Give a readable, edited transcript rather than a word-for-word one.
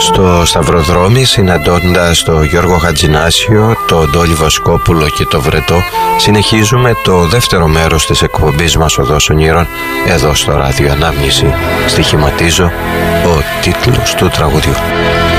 στο Σταυροδρόμι, συναντώντας τον Γιώργο Χατζηνάσιο, τον Ντόλι Βοσκόπουλο και τον Βρετό, συνεχίζουμε το δεύτερο μέρος της εκπομπής μας Οδός Ονείρων εδώ στο Ράδιο Ανάμνηση. Στοιχηματίζω ο τίτλος του τραγουδιού.